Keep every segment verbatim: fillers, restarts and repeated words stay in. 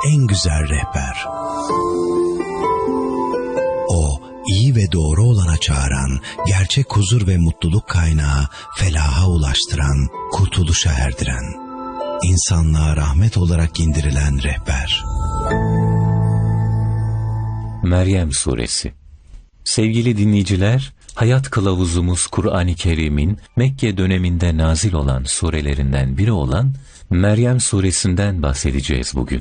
en güzel rehber. O, iyi ve doğru olana çağıran, gerçek huzur ve mutluluk kaynağı, felaha ulaştıran, kurtuluşa erdiren, insanlığa rahmet olarak indirilen rehber. Meryem Suresi. Sevgili dinleyiciler, hayat kılavuzumuz Kur'an-ı Kerim'in Mekke döneminde nazil olan surelerinden biri olan Meryem Suresi'nden bahsedeceğiz bugün.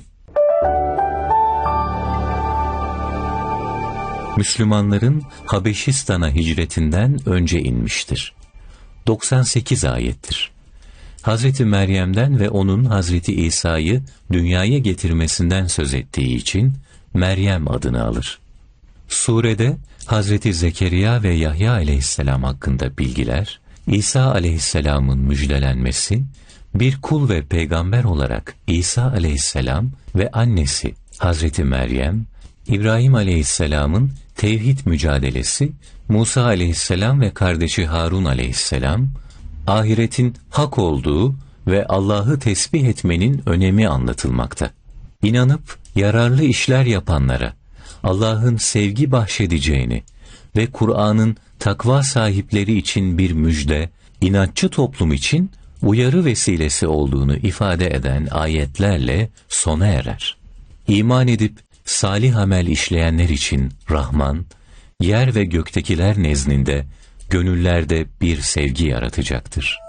Müslümanların Habeşistan'a hicretinden önce inmiştir. doksan sekiz ayettir. Hazreti Meryem'den ve onun Hazreti İsa'yı dünyaya getirmesinden söz ettiği için Meryem adını alır. Surede Hazreti Zekeriya ve Yahya aleyhisselam hakkında bilgiler, İsa aleyhisselamın müjdelenmesi, bir kul ve peygamber olarak İsa aleyhisselam ve annesi Hazreti Meryem, İbrahim aleyhisselamın tevhid mücadelesi, Musa aleyhisselam ve kardeşi Harun aleyhisselam, ahiretin hak olduğu ve Allah'ı tesbih etmenin önemi anlatılmakta. İnanıp yararlı işler yapanlara Allah'ın sevgi bahşedeceğini ve Kur'an'ın takva sahipleri için bir müjde, inatçı toplum için uyarı vesilesi olduğunu ifade eden ayetlerle sona erer. İman edip salih amel işleyenler için Rahman, yer ve göktekiler nezdinde gönüllerde bir sevgi yaratacaktır.